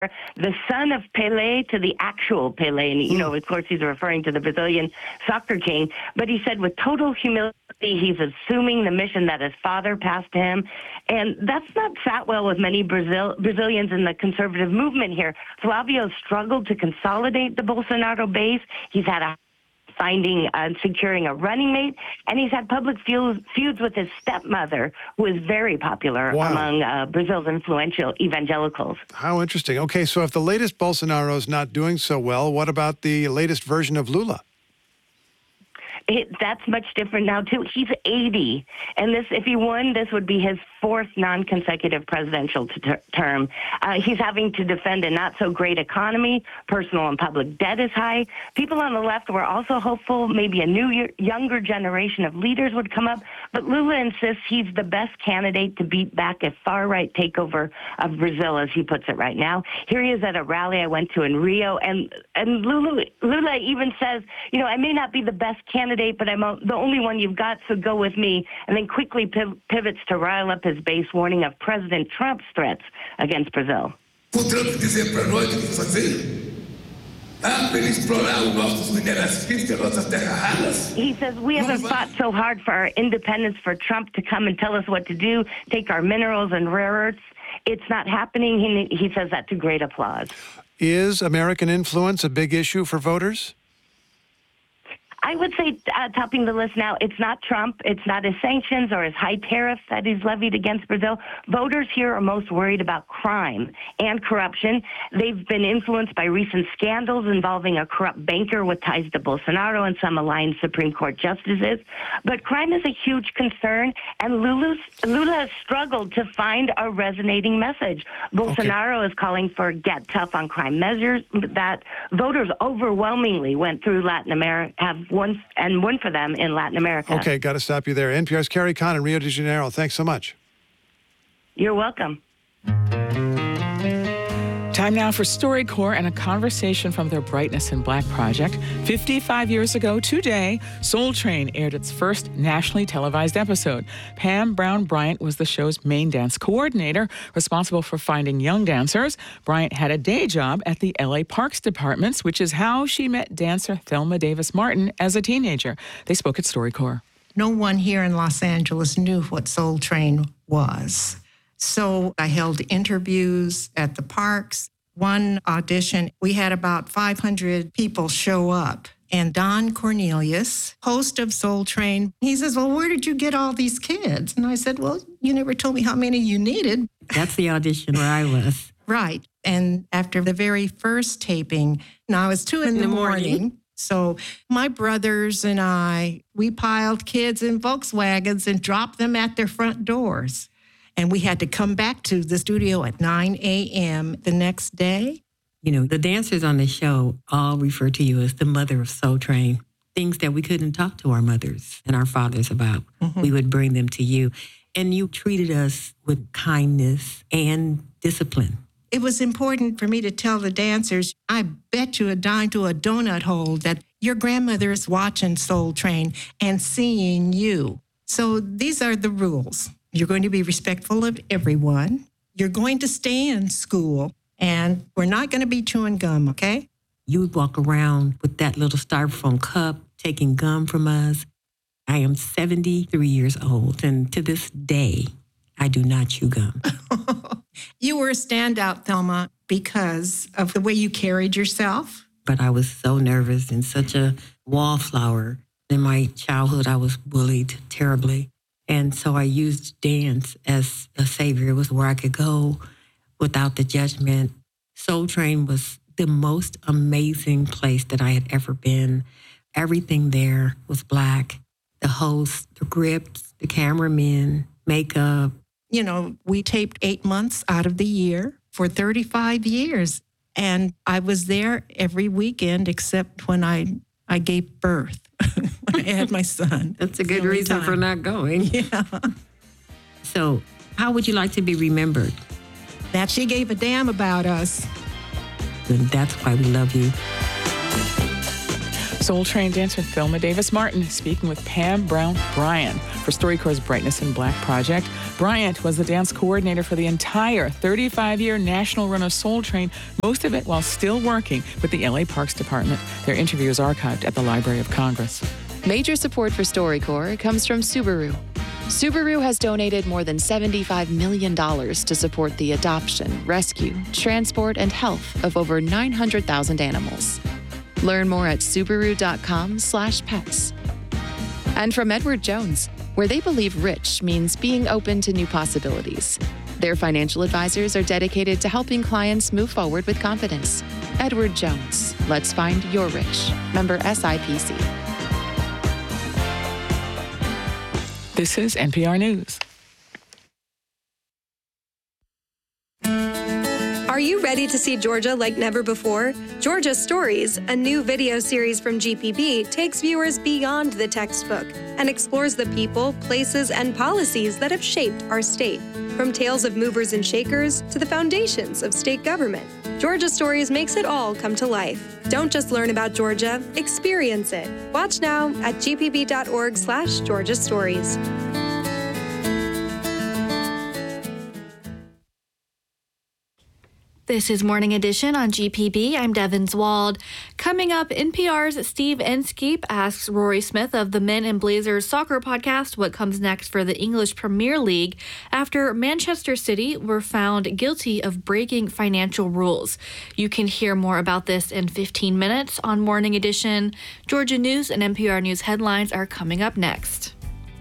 the son of Pelé to the actual Pelé. And, of course, he's referring to the Brazilian soccer king. But he said with total humility, he's assuming the mission that his father passed to him. And that's not sat well with many Brazilians in the conservative movement here. Flavio struggled to consolidate the Bolsonaro base. He's had a securing a running mate, and he's had public feuds with his stepmother, who is very popular among Brazil's influential evangelicals. How interesting. Okay, so if the latest Bolsonaro is not doing so well, what about the latest version of Lula? That's much different now, too. He's 80, and if he won, this would be his fourth non-consecutive presidential term. He's having to defend a not-so-great economy. Personal and public debt is high. People on the left were also hopeful maybe a younger generation of leaders would come up, but Lula insists he's the best candidate to beat back a far-right takeover of Brazil, as he puts it right now. Here he is at a rally I went to in Rio, and Lula even says, I may not be the best candidate, but I'm the only one you've got, so go with me, and then quickly pivots to rile up his base, warning of President Trump's threats against Brazil. O Trump dizer para nós o que fazer? Para ele explorar os nossos minerais químicos, nossas terras raras? He says, we haven't fought so hard for our independence for Trump to come and tell us what to do, take our minerals and rare earths. It's not happening. He says that to great applause. Is American influence a big issue for voters? I would say, topping the list now, it's not Trump, it's not his sanctions or his high tariffs that he's levied against Brazil. Voters here are most worried about crime and corruption. They've been influenced by recent scandals involving a corrupt banker with ties to Bolsonaro and some aligned Supreme Court justices. But crime is a huge concern, and Lula has struggled to find a resonating message. Bolsonaro is calling for get tough on crime measures that voters overwhelmingly went through Latin America, have won for them in Latin America. Okay, got to stop you there. NPR's Carrie Kahn in Rio de Janeiro. Thanks so much. You're welcome. Time now for StoryCorps and a conversation from their Brightness in Black project. 55 years ago today, Soul Train aired its first nationally televised episode. Pam Brown Bryant was the show's main dance coordinator, responsible for finding young dancers. Bryant had a day job at the LA Parks Departments, which is how she met dancer Thelma Davis Martin as a teenager. They spoke at StoryCorps. No one here in Los Angeles knew what Soul Train was. So I held interviews at the parks. One audition, we had about 500 people show up. And Don Cornelius, host of Soul Train, he says, well, where did you get all these kids? And I said, well, you never told me how many you needed. That's the audition where I was. Right. And after the very first taping, now it's 2 in the morning. So my brothers and I, we piled kids in Volkswagens and dropped them at their front doors. And we had to come back to the studio at 9 a.m. the next day. The dancers on the show all refer to you as the mother of Soul Train. Things that we couldn't talk to our mothers and our fathers about, we would bring them to you. And you treated us with kindness and discipline. It was important for me to tell the dancers, I bet you a dime to a donut hole that your grandmother is watching Soul Train and seeing you. So these are the rules. You're going to be respectful of everyone. You're going to stay in school, and we're not going to be chewing gum, okay? You would walk around with that little styrofoam cup, taking gum from us. I am 73 years old, and to this day, I do not chew gum. You were a standout, Thelma, because of the way you carried yourself. But I was so nervous and such a wallflower. In my childhood, I was bullied terribly. And so I used dance as a savior. It was where I could go without the judgment. Soul Train was the most amazing place that I had ever been. Everything there was Black. The host, the grips, the cameramen, makeup. We taped 8 months out of the year for 35 years. And I was there every weekend except when I gave birth. When I had my son. That's a good reason for not going. Yeah. So, how would you like to be remembered? That she gave a damn about us. And that's why we love you. Soul Train dancer Thelma Davis Martin speaking with Pam Brown Bryant for StoryCorps' Brightness in Black project. Bryant was the dance coordinator for the entire 35-year national run of Soul Train, most of it while still working with the LA Parks Department. Their interview is archived at the Library of Congress. Major support for StoryCorps comes from Subaru. Subaru has donated more than $75 million to support the adoption, rescue, transport, and health of over 900,000 animals. Learn more at Subaru.com/pets. And from Edward Jones, where they believe rich means being open to new possibilities. Their financial advisors are dedicated to helping clients move forward with confidence. Edward Jones, let's find your rich. Member SIPC. This is NPR News. Are you ready to see Georgia like never before? Georgia Stories, a new video series from GPB, takes viewers beyond the textbook and explores the people, places, and policies that have shaped our state. From tales of movers and shakers to the foundations of state government, Georgia Stories makes it all come to life. Don't just learn about Georgia, experience it. Watch now at gpb.org/Georgia Stories. This is Morning Edition on GPB. I'm Devin Zwald. Coming up, NPR's Steve Inskeep asks Rory Smith of the Men in Blazers soccer podcast what comes next for the English Premier League after Manchester City were found guilty of breaking financial rules. You can hear more about this in 15 minutes on Morning Edition. Georgia News and NPR News headlines are coming up next.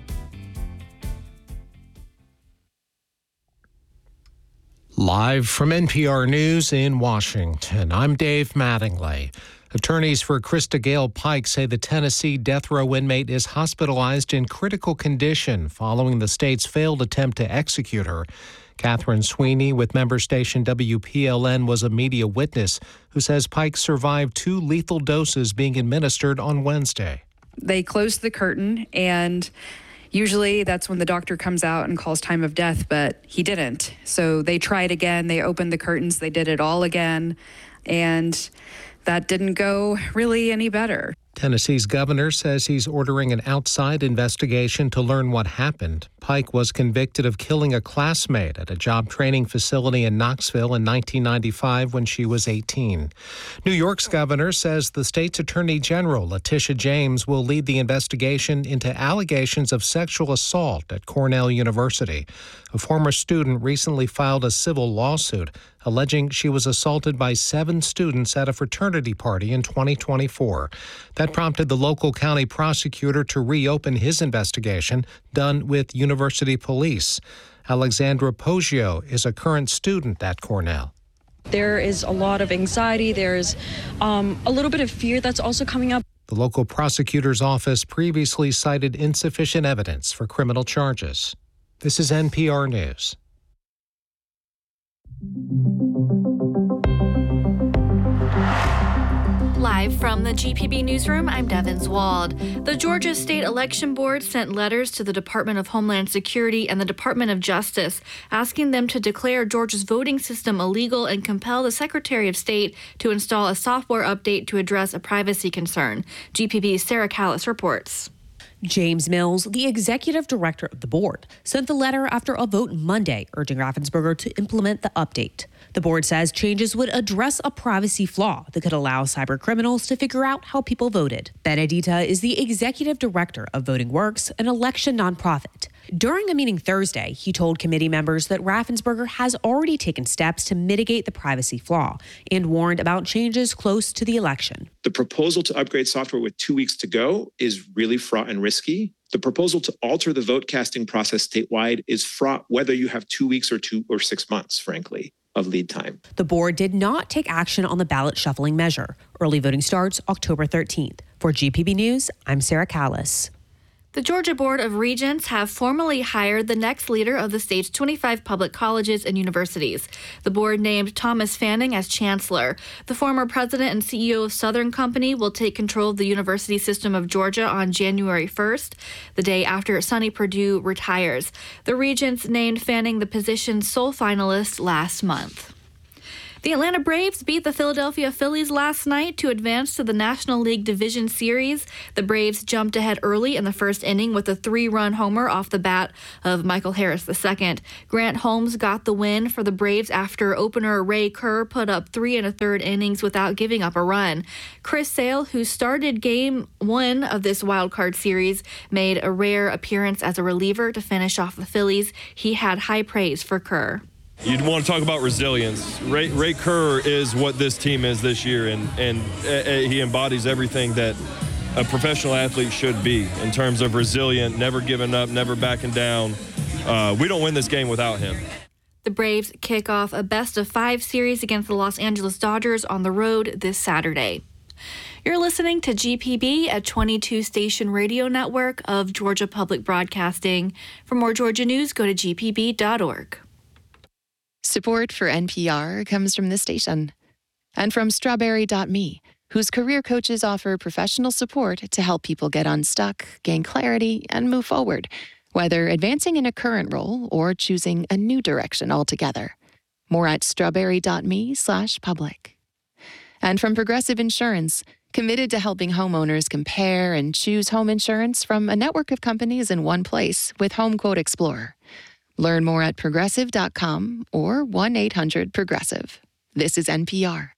Live from NPR News in Washington, I'm Dave Mattingly. Attorneys for Krista Gale Pike say the Tennessee death row inmate is hospitalized in critical condition following the state's failed attempt to execute her. Catherine Sweeney with member station WPLN was a media witness who says Pike survived 2 lethal doses being administered on Wednesday. They closed the curtain, and usually that's when the doctor comes out and calls time of death, but he didn't. So they tried again. They opened the curtains. They did it all again. And that didn't go really any better. Tennessee's governor says he's ordering an outside investigation to learn what happened. Pike was convicted of killing a classmate at a job training facility in Knoxville in 1995 when she was 18. New York's governor says the state's attorney general, Letitia James, will lead the investigation into allegations of sexual assault at Cornell University. A former student recently filed a civil lawsuit alleging she was assaulted by 7 students at a fraternity party in 2024. That prompted the local county prosecutor to reopen his investigation, done with university police. Alexandra Poggio is a current student at Cornell. There is a lot of anxiety. There's a little bit of fear that's also coming up. The local prosecutor's office previously cited insufficient evidence for criminal charges. This is NPR News. Live from the GPB Newsroom, I'm Devin Zwald. The Georgia State Election Board sent letters to the Department of Homeland Security and the Department of Justice asking them to declare Georgia's voting system illegal and compel the Secretary of State to install a software update to address a privacy concern. GPB's Sarah Callis reports. James Mills, the executive director of the board, sent the letter after a vote Monday urging Raffensperger to implement the update. The board says changes would address a privacy flaw that could allow cyber criminals to figure out how people voted. Benedita is the executive director of Voting Works, an election nonprofit. During a meeting Thursday, he told committee members that Raffensperger has already taken steps to mitigate the privacy flaw and warned about changes close to the election. The proposal to upgrade software with 2 weeks to go is really fraught and risky. The proposal to alter the vote casting process statewide is fraught whether you have 2 weeks or 2 or 6 months, frankly, of lead time. The board did not take action on the ballot shuffling measure. Early voting starts October 13th. For GPB News, I'm Sarah Callis. The Georgia Board of Regents have formally hired the next leader of the state's 25 public colleges and universities. The board named Thomas Fanning as chancellor. The former president and CEO of Southern Company will take control of the university system of Georgia on January 1st, the day after Sonny Perdue retires. The Regents named Fanning the position's sole finalist last month. The Atlanta Braves beat the Philadelphia Phillies last night to advance to the National League Division Series. The Braves jumped ahead early in the first inning with a 3-run homer off the bat of Michael Harris II. Grant Holmes got the win for the Braves after opener Ray Kerr put up 3 1/3 innings without giving up a run. Chris Sale, who started Game 1 of this wild card series, made a rare appearance as a reliever to finish off the Phillies. He had high praise for Kerr. You'd want to talk about resilience. Ray Kerr is what this team is this year, and he embodies everything that a professional athlete should be in terms of resilient, never giving up, never backing down. We don't win this game without him. The Braves kick off a best-of-5 series against the Los Angeles Dodgers on the road this Saturday. You're listening to GPB at 22 Station Radio Network of Georgia Public Broadcasting. For more Georgia news, go to gpb.org. Support for NPR comes from this station and from Strawberry.me, whose career coaches offer professional support to help people get unstuck, gain clarity, and move forward, whether advancing in a current role or choosing a new direction altogether. More at strawberry.me/public. And from Progressive Insurance, committed to helping homeowners compare and choose home insurance from a network of companies in one place with HomeQuote Explorer. Learn more at progressive.com or 1-800-PROGRESSIVE. This is NPR.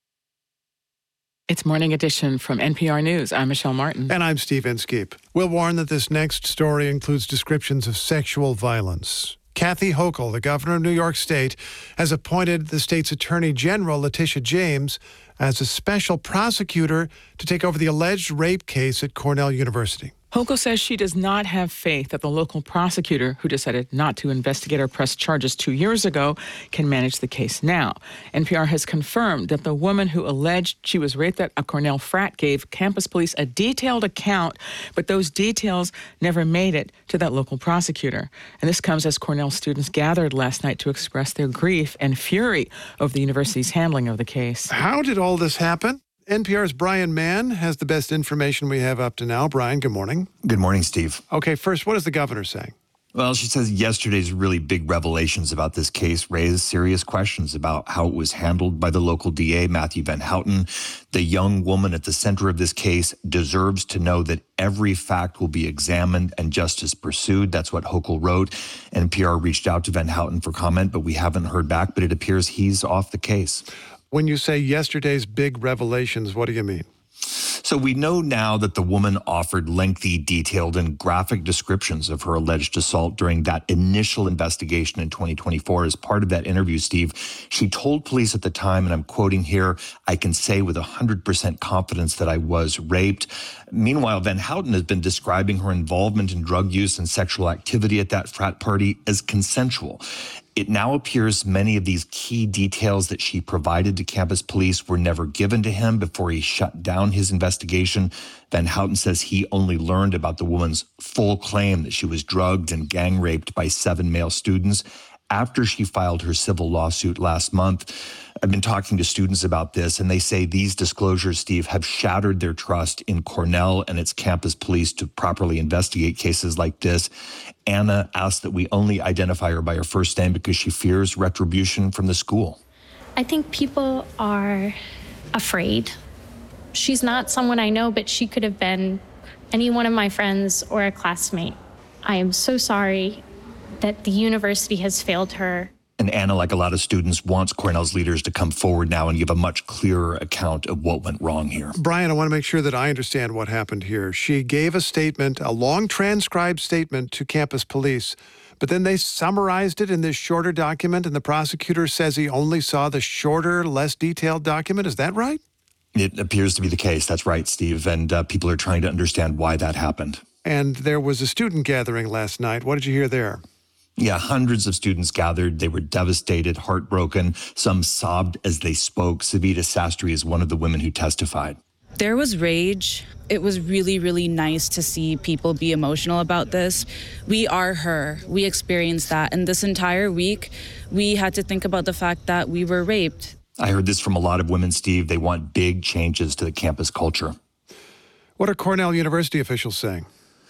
It's Morning Edition from NPR News. I'm Michelle Martin. And I'm Steve Inskeep. We'll warn that this next story includes descriptions of sexual violence. Kathy Hochul, the governor of New York State, has appointed the state's Attorney General, Letitia James, as a special prosecutor to take over the alleged rape case at Cornell University. Hochul says she does not have faith that the local prosecutor, who decided not to investigate or press charges 2 years ago, can manage the case now. NPR has confirmed that the woman who alleged she was raped at a Cornell frat gave campus police a detailed account, but those details never made it to that local prosecutor. And this comes as Cornell students gathered last night to express their grief and fury over the university's handling of the case. How did all this happen? NPR's Brian Mann has the best information we have up to now. Brian, good morning. Good morning, Steve. Okay, first, what is the governor saying? Well, she says yesterday's really big revelations about this case raised serious questions about how it was handled by the local DA, Matthew Van Houten. The young woman at the center of this case deserves to know that every fact will be examined and justice pursued. That's what Hochul wrote. NPR reached out to Van Houten for comment, but we haven't heard back. But it appears he's off the case. When you say yesterday's big revelations, what do you mean? So we know now that the woman offered lengthy, detailed, and graphic descriptions of her alleged assault during that initial investigation in 2024. As part of that interview, Steve, she told police at the time, and I'm quoting here, "I can say with 100% confidence that I was raped." Meanwhile, Van Houten has been describing her involvement in drug use and sexual activity at that frat party as consensual. It now appears many of these key details that she provided to campus police were never given to him before he shut down his investigation. Van Houten says he only learned about the woman's full claim that she was drugged and gang raped by 7 male students after she filed her civil lawsuit last month. I've been talking to students about this, and they say these disclosures, Steve, have shattered their trust in Cornell and its campus police to properly investigate cases like this. Anna asked that we only identify her by her first name because she fears retribution from the school. I think people are afraid. She's not someone I know, but she could have been any one of my friends or a classmate. I am so sorry that the university has failed her. And Anna, like a lot of students, wants Cornell's leaders to come forward now and give a much clearer account of what went wrong here. Brian, I want to make sure that I understand what happened here. She gave a statement, a long transcribed statement to campus police, but then they summarized it in this shorter document, and the prosecutor says he only saw the shorter, less detailed document. Is that right? It appears to be the case. That's right, Steve. And people are trying to understand why that happened. And there was a student gathering last night. What did you hear there? Yeah, hundreds of students gathered. They were devastated, heartbroken. Some sobbed as they spoke. Savita Sastry is one of the women who testified. There was rage. It was really, really nice to see people be emotional about this. We are her. We experienced that. And this entire week, we had to think about the fact that we were raped. I heard this from a lot of women, Steve. They want big changes to the campus culture. What are Cornell University officials saying?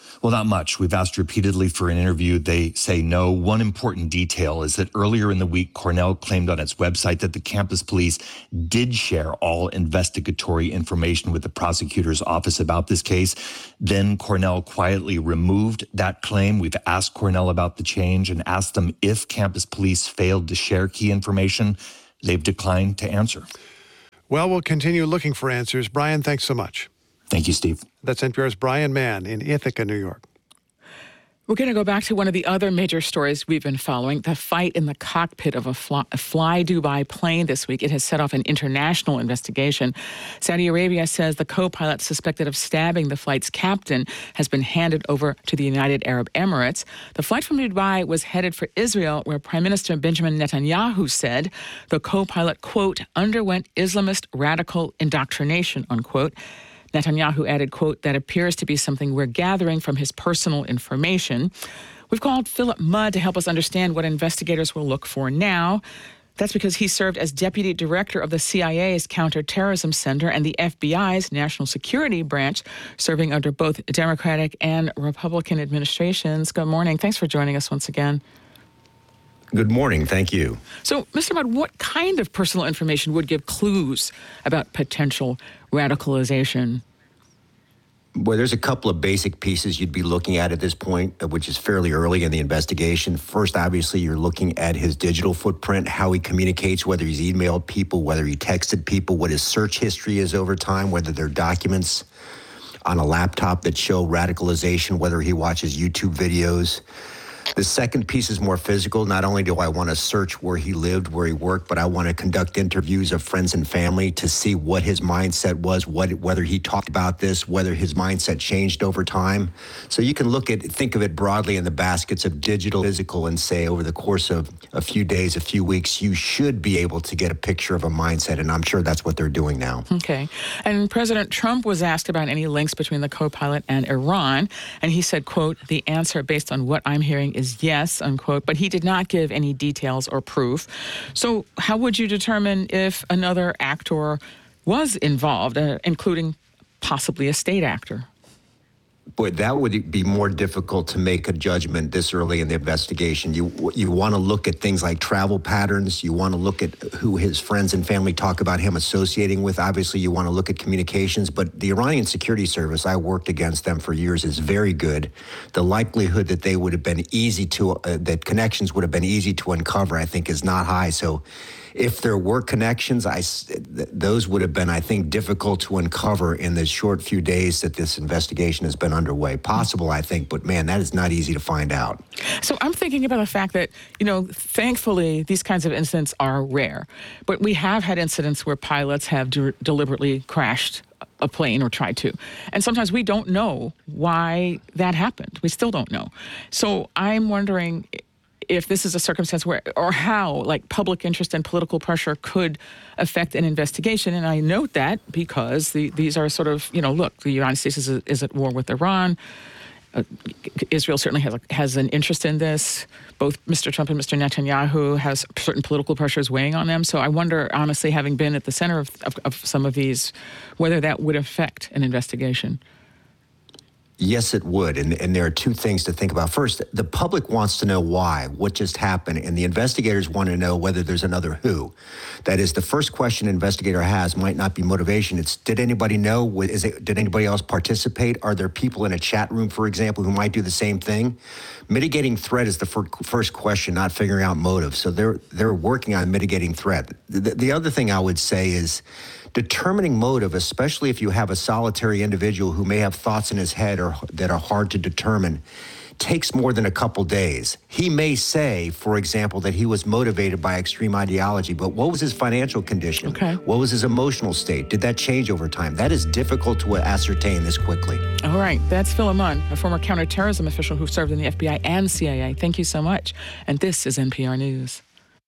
Well, not much. We've asked repeatedly for an interview. They say no. One important detail is that earlier in the week, Cornell claimed on its website that the campus police did share all investigatory information with the prosecutor's office about this case. Then Cornell quietly removed that claim. We've asked Cornell about the change and asked them if campus police failed to share key information. They've declined to answer. Well, we'll continue looking for answers. Brian, thanks so much. Thank you, Steve. That's NPR's Brian Mann in Ithaca, New York. We're going to go back to one of the other major stories we've been following, the fight in the cockpit of a Fly Dubai plane this week. It has set off an international investigation. Saudi Arabia says the co-pilot suspected of stabbing the flight's captain has been handed over to the United Arab Emirates. The flight from Dubai was headed for Israel, where Prime Minister Benjamin Netanyahu said the co-pilot, quote, underwent Islamist radical indoctrination, unquote. Netanyahu added, quote, that appears to be something we're gathering from his personal information. We've called Philip Mudd to help us understand what investigators will look for now. That's because he served as deputy director of the CIA's Counterterrorism Center and the FBI's National Security Branch, serving under both Democratic and Republican administrations. Good morning. Thanks for joining us once again. Good morning. Thank you. So, Mr. Mudd, what kind of personal information would give clues about potential radicalization? Well, there's a couple of basic pieces you'd be looking at this point, which is fairly early in the investigation. First, obviously, you're looking at his digital footprint, how he communicates, whether he's emailed people, whether he texted people, what his search history is over time, whether there are documents on a laptop that show radicalization, whether he watches YouTube videos. The second piece is more physical. Not only do I want to search where he lived, where he worked, but I want to conduct interviews of friends and family to see what his mindset was, whether he talked about this, whether his mindset changed over time. So you can think of it broadly in the baskets of digital, physical, and say over the course of a few days, a few weeks, you should be able to get a picture of a mindset, and I'm sure that's what they're doing now. Okay. And President Trump was asked about any links between the co-pilot and Iran, and he said, quote, the answer based on what I'm hearing is yes, unquote, but he did not give any details or proof. So how would you determine if another actor was involved, including possibly a state actor? Boy, that would be more difficult to make a judgment this early in the investigation. You want to look at things like travel patterns. You want to look at who his friends and family talk about him associating with. Obviously, you want to look at communications. But the Iranian Security Service, I worked against them for years, is very good. The likelihood that they would have been that connections would have been easy to uncover, I think, is not high. So if there were connections, those would have been, I think, difficult to uncover in the short few days that this investigation has been underway. Possible, I think, but man, that is not easy to find out. So I'm thinking about the fact that, thankfully, these kinds of incidents are rare. But we have had incidents where pilots have deliberately crashed a plane or tried to. And sometimes we don't know why that happened. We still don't know. So I'm wondering if this is a circumstance where, or how, public interest and political pressure could affect an investigation. And I note that because these are sort of, look, the United States is at war with Iran. Israel certainly has an interest in this. Both Mr. Trump and Mr. Netanyahu has certain political pressures weighing on them. So I wonder, honestly, having been at the center of some of these, whether that would affect an investigation. Yes, it would. And there are two things to think about. First, the public wants to know why, what just happened, and the investigators want to know whether there's another who. That is, the first question an investigator has might not be motivation. It's, did anybody know? Did anybody else participate? Are there people in a chat room, for example, who might do the same thing? Mitigating threat is the first question, not figuring out motive. So they're working on mitigating threat. The other thing I would say is, determining motive, especially if you have a solitary individual who may have thoughts in his head or that are hard to determine, takes more than a couple days. He may say, for example, that he was motivated by extreme ideology, but what was his financial condition? Okay. What was his emotional state? Did that change over time? That is difficult to ascertain this quickly. All right. That's Philip Mudd, a former counterterrorism official who served in the FBI and CIA. Thank you so much. And this is NPR News.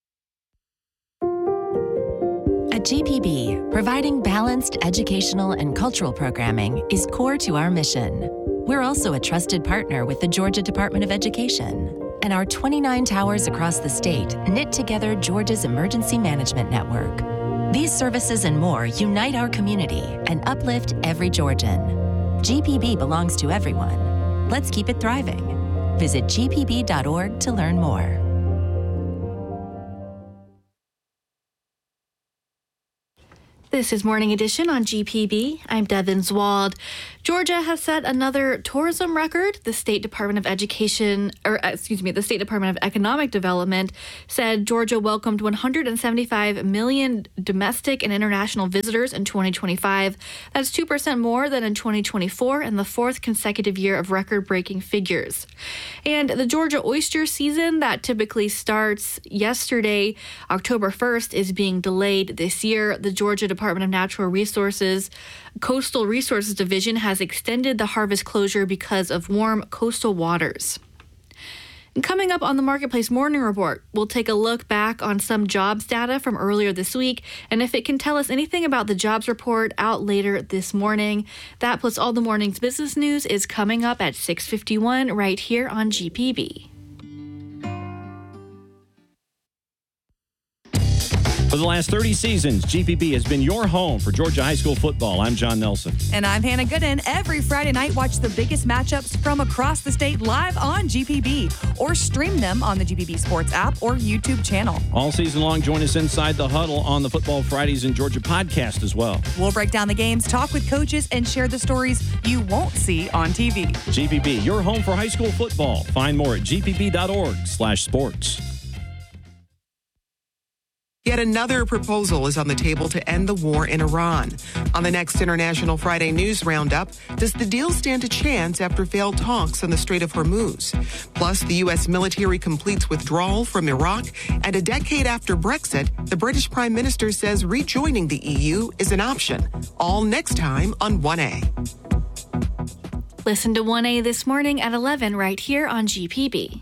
At GPB, providing balanced educational and cultural programming is core to our mission. We're also a trusted partner with the Georgia Department of Education, and our 29 towers across the state knit together Georgia's emergency management network. These services and more unite our community and uplift every Georgian. GPB belongs to everyone. Let's keep it thriving. Visit gpb.org to learn more. This is Morning Edition on GPB. I'm Devin Zwald. Georgia has set another tourism record. The State Department of the State Department of Economic Development said Georgia welcomed 175 million domestic and international visitors in 2025. That's 2% more than in 2024 and the fourth consecutive year of record-breaking figures. And the Georgia oyster season that typically starts yesterday, October 1st, is being delayed this year. The Georgia Department of Natural Resources Coastal Resources Division has extended the harvest closure because of warm coastal waters. And coming up on the Marketplace Morning Report, we'll take a look back on some jobs data from earlier this week, and if it can tell us anything about the jobs report out later this morning. That plus all the morning's business news is coming up at 6:51 right here on GPB. For the last 30 seasons, GPB has been your home for Georgia high school football. I'm John Nelson. And I'm Hannah Gooden. Every Friday night, watch the biggest matchups from across the state live on GPB or stream them on the GPB Sports app or YouTube channel. All season long, join us inside the huddle on the Football Fridays in Georgia podcast as well. We'll break down the games, talk with coaches, and share the stories you won't see on TV. GPB, your home for high school football. Find more at gpb.org/sports. Yet another proposal is on the table to end the war in Iran. On the next International Friday News Roundup, does the deal stand a chance after failed talks on the Strait of Hormuz? Plus, the U.S. military completes withdrawal from Iraq, and a decade after Brexit, the British Prime Minister says rejoining the EU is an option. All next time on 1A. Listen to 1A this morning at 11 right here on GPB.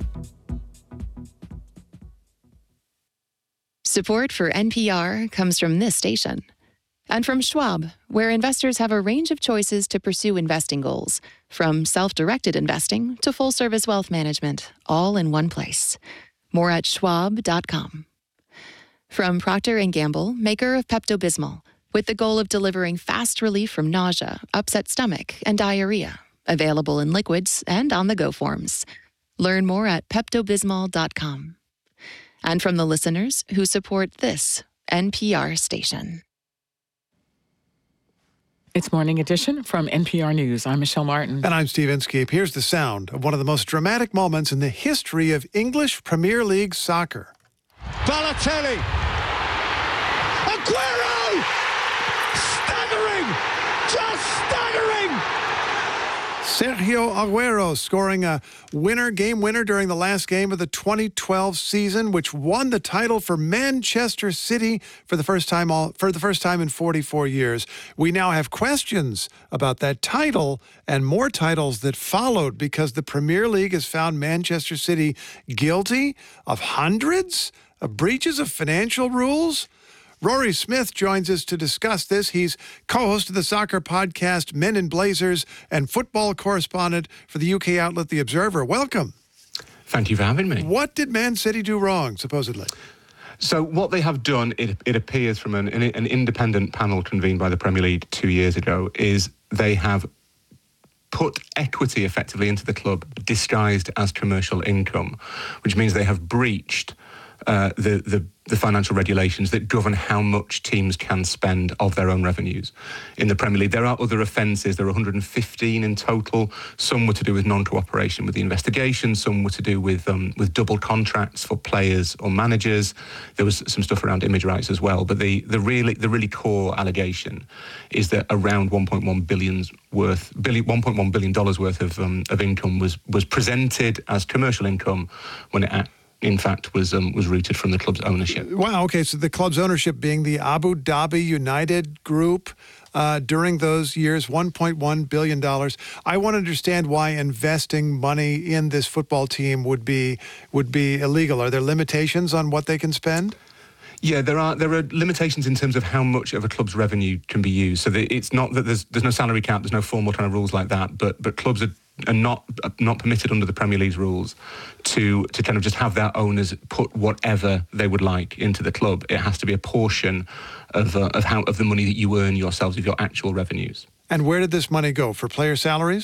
Support for NPR comes from this station and from Schwab, where investors have a range of choices to pursue investing goals, from self-directed investing to full-service wealth management, all in one place. More at schwab.com. From Procter & Gamble, maker of Pepto-Bismol, with the goal of delivering fast relief from nausea, upset stomach, and diarrhea, available in liquids and on-the-go forms. Learn more at peptobismol.com. And from the listeners who support this NPR station. It's Morning Edition from NPR News. I'm Michelle Martin. And I'm Steve Inskeep. Here's the sound of one of the most dramatic moments in the history of English Premier League soccer. Balotelli! Aguero! Staggering! Just staggering! Sergio Aguero scoring a game winner during the last game of the 2012 season, which won the title for Manchester City for the first time in 44 years. We now have questions about that title and more titles that followed because the Premier League has found Manchester City guilty of hundreds of breaches of financial rules. Rory Smith joins us to discuss this. He's co-host of the soccer podcast Men in Blazers and football correspondent for the UK outlet The Observer. Welcome. Thank you for having me. What did Man City do wrong, supposedly? So what they have done, it appears from an independent panel convened by the Premier League 2 years ago, is they have put equity effectively into the club disguised as commercial income, which means they have breached the financial regulations that govern how much teams can spend of their own revenues. In the Premier League, there are other offences. There are 115 in total. Some were to do with non-cooperation with the investigation. Some were to do with double contracts for players or managers. There was some stuff around image rights as well. But the really core allegation is that around $1.1 billion worth of income was presented as commercial income when it in fact, was rooted from the club's ownership. Wow, okay, so the club's ownership being the Abu Dhabi United Group during those years, $1.1 billion. I want to understand why investing money in this football team would be illegal. Are there limitations on what they can spend? Yeah, there are limitations in terms of how much of a club's revenue can be used. So it's not that there's no salary cap, there's no formal kind of rules like that, but clubs are not permitted under the Premier League's rules to kind of just have their owners put whatever they would like into the club. It has to be a portion of the money that you earn yourselves, of your actual revenues. And where did this money go? For player salaries?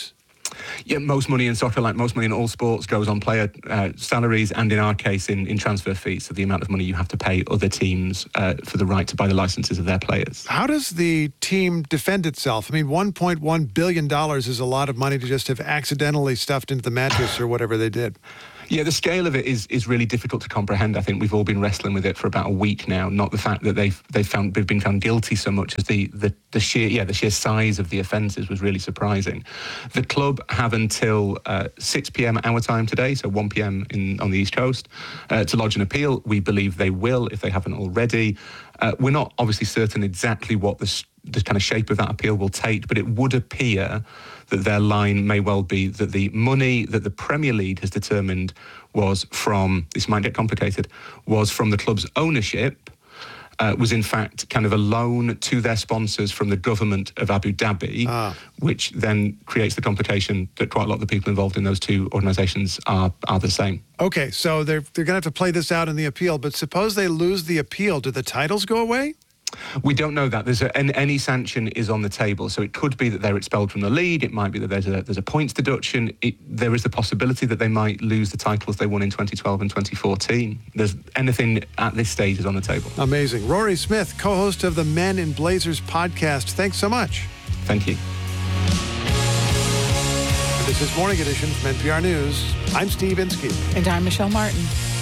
Yeah, most money in soccer, like most money in all sports, goes on player salaries and, in our case, in transfer fees. So the amount of money you have to pay other teams for the right to buy the licenses of their players. How does the team defend itself? I mean, $1.1 billion is a lot of money to just have accidentally stuffed into the mattress or whatever they did. Yeah, the scale of it is really difficult to comprehend. I think we've all been wrestling with it for about a week now. Not the fact that they've been found guilty so much as the sheer size of the offences was really surprising. The club have until 6 p.m. our time today, so 1 p.m. on the East Coast, to lodge an appeal. We believe they will if they haven't already. We're not obviously certain exactly what the kind of shape of that appeal will take, but it would appear that their line may well be that the money that the Premier League has determined was from, this might get complicated, was from the club's ownership, was in fact kind of a loan to their sponsors from the government of Abu Dhabi, which then creates the complication that quite a lot of the people involved in those two organisations are the same. Okay, so they're going to have to play this out in the appeal, but suppose they lose the appeal, do the titles go away? We don't know that. Any sanction is on the table, so it could be that they're expelled from the league. It might be that there's a points deduction. There is the possibility that they might lose the titles they won in 2012 and 2014. Anything at this stage is on the table. Amazing. Rory Smith, co-host of the Men in Blazers podcast. Thanks so much. Thank you. This is Morning Edition from NPR News. I'm Steve Inskeep. And I'm Michelle Martin.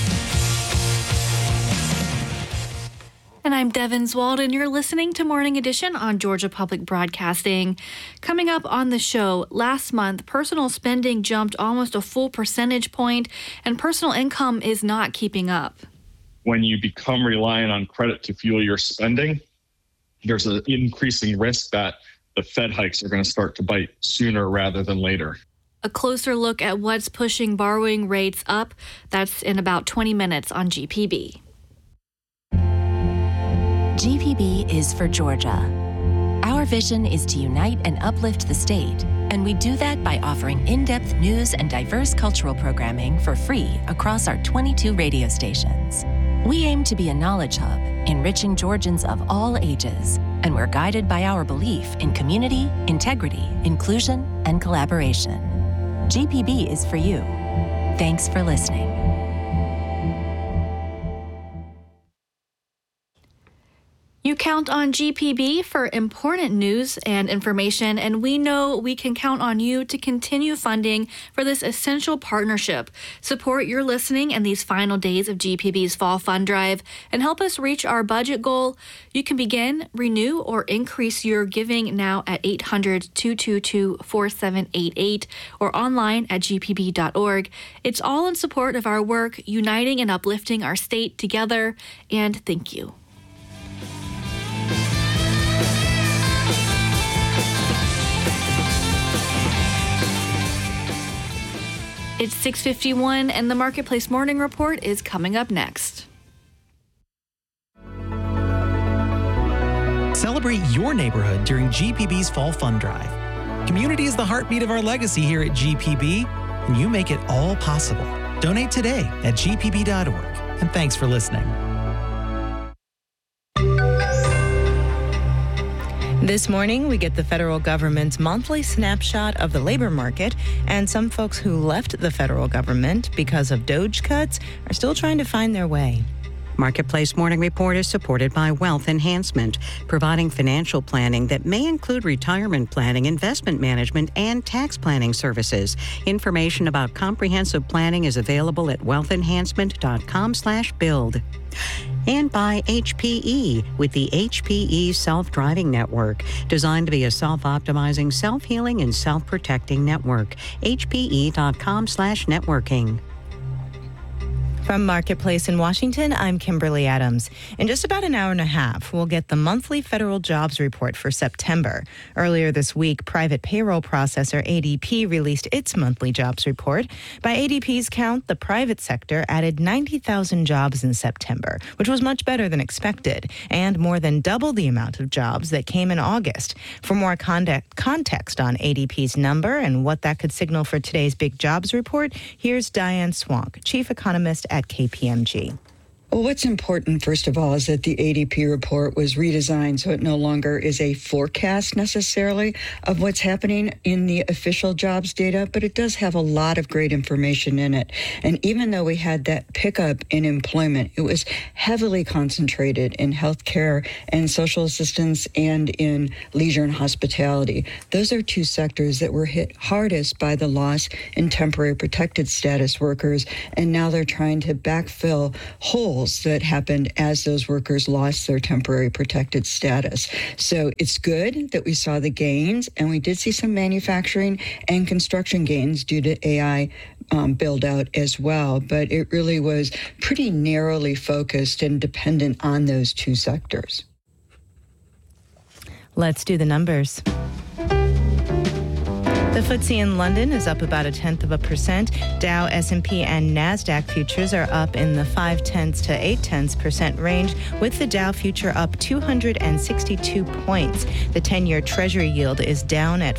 And I'm Devin Zwald, and you're listening to Morning Edition on Georgia Public Broadcasting. Coming up on the show, last month, personal spending jumped almost a full percentage point, and personal income is not keeping up. When you become reliant on credit to fuel your spending, there's an increasing risk that the Fed hikes are going to start to bite sooner rather than later. A closer look at what's pushing borrowing rates up, that's in about 20 minutes on GPB. GPB is for Georgia. Our vision is to unite and uplift the state, and we do that by offering in-depth news and diverse cultural programming for free across our 22 radio stations. We aim to be a knowledge hub, enriching Georgians of all ages, and we're guided by our belief in community, integrity, inclusion, and collaboration. GPB is for you. Thanks for listening. You count on GPB for important news and information, and we know we can count on you to continue funding for this essential partnership. Support your listening in these final days of GPB's Fall Fund Drive and help us reach our budget goal. You can begin, renew, or increase your giving now at 800-222-4788 or online at gpb.org. It's all in support of our work, uniting and uplifting our state together, and thank you. It's 6:51, and the Marketplace Morning Report is coming up next. Celebrate your neighborhood during GPB's Fall Fund Drive. Community is the heartbeat of our legacy here at GPB, and you make it all possible. Donate today at gpb.org, and thanks for listening. This morning, we get the federal government's monthly snapshot of the labor market, and some folks who left the federal government because of DOGE cuts are still trying to find their way. Marketplace Morning Report is supported by Wealth Enhancement, providing financial planning that may include retirement planning, investment management, and tax planning services. Information about comprehensive planning is available at wealthenhancement.com/build. And by HPE with the HPE Self-Driving Network, designed to be a self-optimizing, self-healing, and self-protecting network. HPE.com/networking. From Marketplace in Washington, I'm Kimberly Adams. In just about an hour and a half, we'll get the monthly federal jobs report for September. Earlier this week, private payroll processor ADP released its monthly jobs report. By ADP's count, the private sector added 90,000 jobs in September, which was much better than expected, and more than double the amount of jobs that came in August. For more context on ADP's number and what that could signal for today's big jobs report, here's Diane Swank, chief economist at KPMG. Well, what's important, first of all, is that the ADP report was redesigned so it no longer is a forecast necessarily of what's happening in the official jobs data, but it does have a lot of great information in it. And even though we had that pickup in employment, it was heavily concentrated in healthcare and social assistance and in leisure and hospitality. Those are two sectors that were hit hardest by the loss in temporary protected status workers, and now they're trying to backfill holes that happened as those workers lost their temporary protected status. So it's good that we saw the gains, and we did see some manufacturing and construction gains due to AI build out as well. But it really was pretty narrowly focused and dependent on those two sectors. Let's do the numbers. The FTSE in London is up about 0.1%. Dow, S&P, and NASDAQ futures are up in the 0.5 to 0.8% range, with the Dow future up 262 points. The 10-year Treasury yield is down at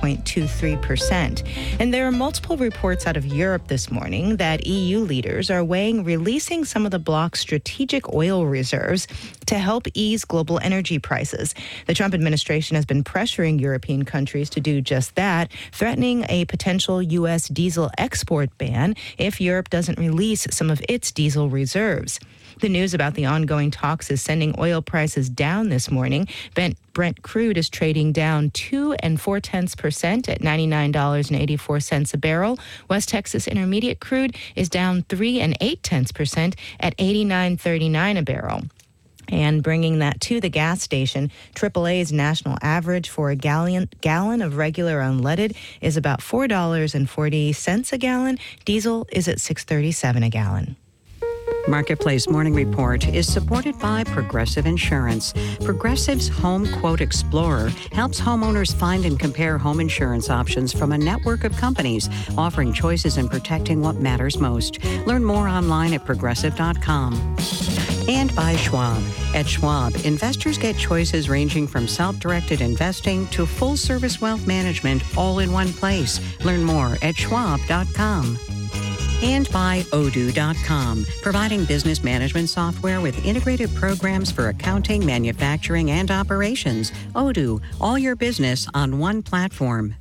5.23%. And there are multiple reports out of Europe this morning that EU leaders are weighing releasing some of the bloc's strategic oil reserves to help ease global energy prices. The Trump administration has been pressuring European countries to do just that, threatening a potential U.S. diesel export ban if Europe doesn't release some of its diesel reserves. The news about the ongoing talks is sending oil prices down this morning. Brent crude is trading down 2.4% at $99.84 a barrel. West Texas Intermediate crude is down 3.8% at $89.39 a barrel. And bringing that to the gas station, AAA's national average for a gallon of regular unleaded is about $4.40 a gallon. Diesel is at $6.37 a gallon. Marketplace Morning Report is supported by Progressive Insurance. Progressive's Home Quote Explorer helps homeowners find and compare home insurance options from a network of companies, offering choices and protecting what matters most. Learn more online at progressive.com. And by Schwab. At Schwab, investors get choices ranging from self-directed investing to full-service wealth management all in one place. Learn more at schwab.com. And by Odoo.com, providing business management software with integrated programs for accounting, manufacturing, and operations. Odoo, all your business on one platform.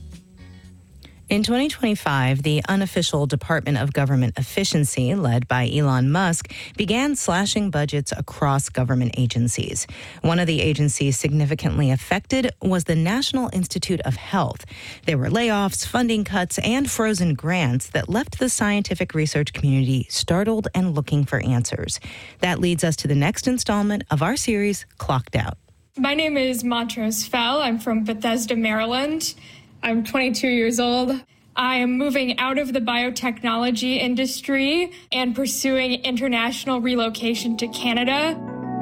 In 2025, the unofficial Department of Government Efficiency, led by Elon Musk, began slashing budgets across government agencies. One of the agencies significantly affected was the National Institute of Health. There were layoffs, funding cuts, and frozen grants that left the scientific research community startled and looking for answers. That leads us to the next installment of our series, Clocked Out. My name is Montrose Fell. I'm from Bethesda, Maryland. I'm 22 years old. I am moving out of the biotechnology industry and pursuing international relocation to Canada.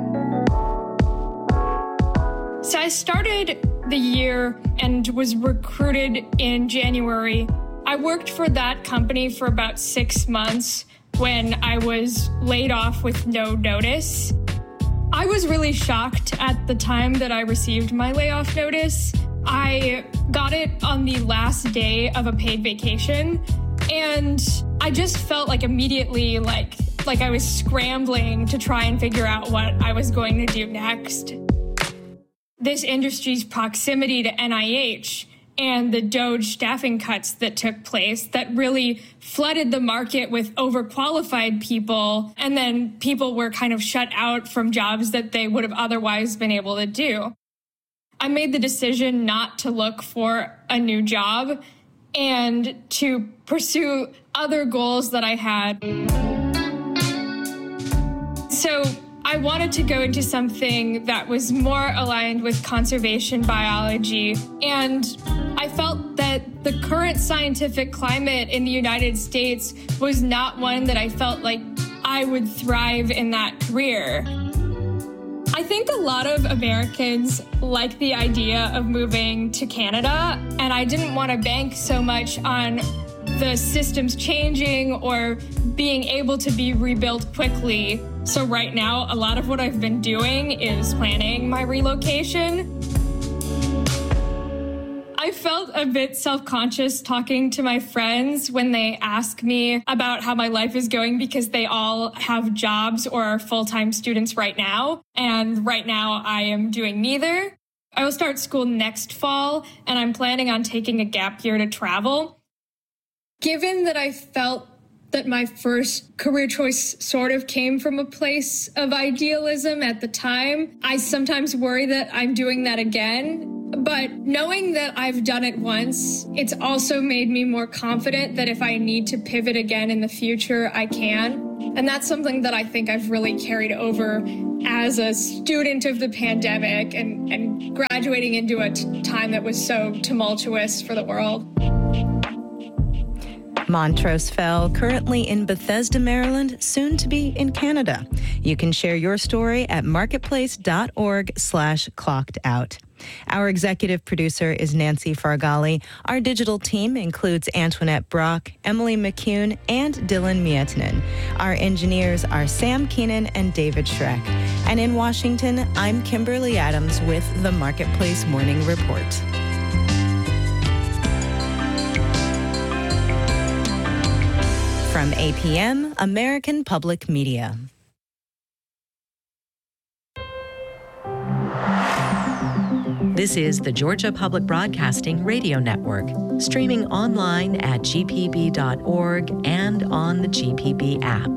So I started the year and was recruited in January. I worked for that company for about 6 months when I was laid off with no notice. I was really shocked at the time that I received my layoff notice. I got it on the last day of a paid vacation, and I just felt like immediately like I was scrambling to try and figure out what I was going to do next. This industry's proximity to NIH and the DOGE staffing cuts that took place that really flooded the market with overqualified people, and then people were kind of shut out from jobs that they would have otherwise been able to do. I made the decision not to look for a new job and to pursue other goals that I had. So I wanted to go into something that was more aligned with conservation biology, and I felt that the current scientific climate in the United States was not one that I felt like I would thrive in that career. I think a lot of Americans like the idea of moving to Canada, and I didn't want to bank so much on the systems changing or being able to be rebuilt quickly. So right now, a lot of what I've been doing is planning my relocation. I felt a bit self-conscious talking to my friends when they ask me about how my life is going because they all have jobs or are full-time students right now. And right now I am doing neither. I will start school next fall, and I'm planning on taking a gap year to travel. Given that I felt that my first career choice sort of came from a place of idealism at the time, I sometimes worry that I'm doing that again. But knowing that I've done it once, it's also made me more confident that if I need to pivot again in the future, I can. And that's something that I think I've really carried over as a student of the pandemic and graduating into a time that was so tumultuous for the world. Montrose fell, currently in Bethesda, Maryland, soon to be in Canada. You can share your story at marketplace.org/clockedout. Our executive producer is Nancy Fargali. Our digital team includes Antoinette Brock, Emily McCune, and Dylan Mietinen. Our engineers are Sam Keenan and David Schreck. And in Washington, I'm Kimberly Adams with the Marketplace Morning Report. From APM, American Public Media. This is the Georgia Public Broadcasting Radio Network, streaming online at gpb.org and on the GPB app.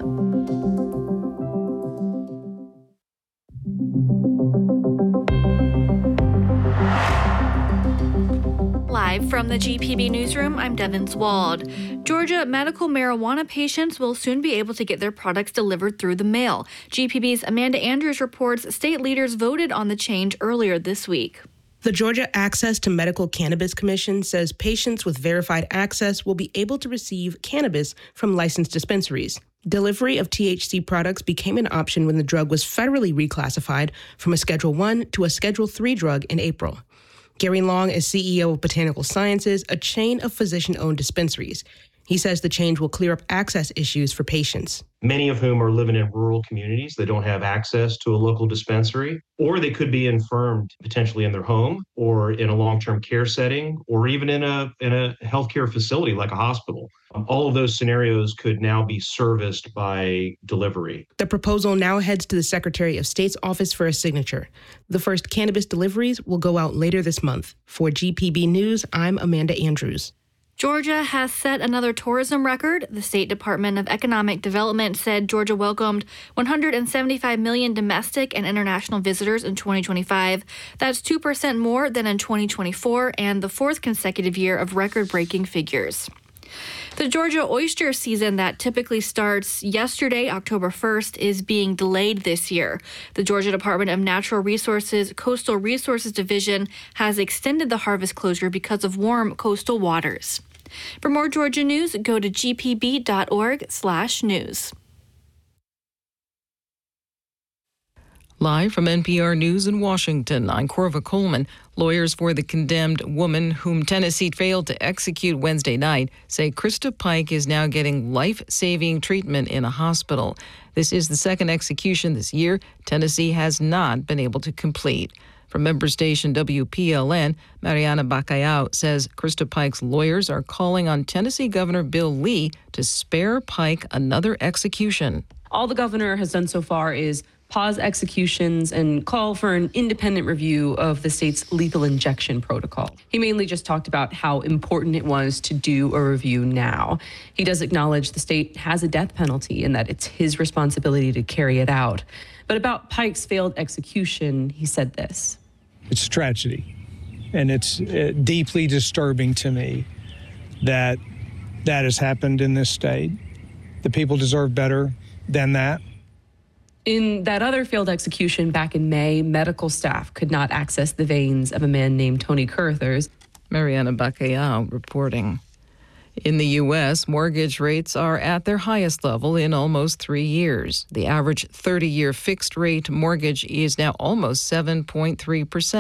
Live from the GPB newsroom, I'm Devin Swald. Georgia medical marijuana patients will soon be able to get their products delivered through the mail. GPB's Amanda Andrews reports state leaders voted on the change earlier this week. The Georgia Access to Medical Cannabis Commission says patients with verified access will be able to receive cannabis from licensed dispensaries. Delivery of THC products became an option when the drug was federally reclassified from a Schedule I to a Schedule III drug in April. Gary Long is CEO of Botanical Sciences, a chain of physician-owned dispensaries. He says the change will clear up access issues for patients. Many of whom are living in rural communities. They don't have access to a local dispensary, or they could be infirmed potentially in their home or in a long-term care setting, or even in a healthcare facility like a hospital. All of those scenarios could now be serviced by delivery. The proposal now heads to the Secretary of State's office for a signature. The first cannabis deliveries will go out later this month. For GPB News, I'm Amanda Andrews. Georgia has set another tourism record. The State Department of Economic Development said Georgia welcomed 175 million domestic and international visitors in 2025. That's 2% more than in 2024 and the fourth consecutive year of record-breaking figures. The Georgia oyster season that typically starts yesterday, October 1st, is being delayed this year. The Georgia Department of Natural Resources Coastal Resources Division has extended the harvest closure because of warm coastal waters. For more Georgia news, go to gpb.org/news. Live from NPR News in Washington, I'm Corva Coleman. Lawyers for the condemned woman whom Tennessee failed to execute Wednesday night say Krista Pike is now getting life-saving treatment in a hospital. This is the second execution this year Tennessee has not been able to complete. From member station WPLN, Mariana Bacallao says Krista Pike's lawyers are calling on Tennessee Governor Bill Lee to spare Pike another execution. All the governor has done so far is pause executions and call for an independent review of the state's lethal injection protocol. He mainly just talked about how important it was to do a review now. He does acknowledge the state has a death penalty and that it's his responsibility to carry it out. But about Pike's failed execution, he said this. It's a tragedy, and it's deeply disturbing to me that that has happened in this state. The people deserve better than that. In that other failed execution back in May, medical staff could not access the veins of a man named Tony Curthers. Mariana Bacallao reporting. In the U.S., mortgage rates are at their highest level in almost 3 years. The average 30-year fixed-rate mortgage is now almost 7.3%.